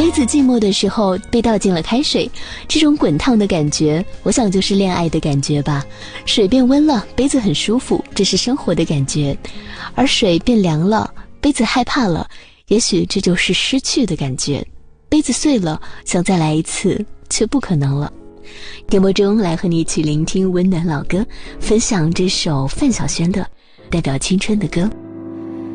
杯子寂寞的时候被倒进了开水，这种滚烫的感觉，我想就是恋爱的感觉吧。水变温了，杯子很舒服，这是生活的感觉。而水变凉了，杯子害怕了，也许这就是失去的感觉。杯子碎了，想再来一次，却不可能了。点播中来和你一起聆听温暖老歌，分享这首范晓萱的代表青春的歌。